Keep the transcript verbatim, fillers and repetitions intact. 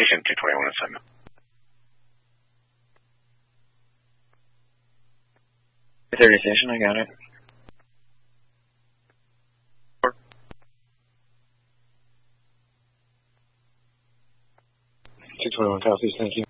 Station two twenty-one assignment. thirty Station, I got it. two twenty-one copies, thank you.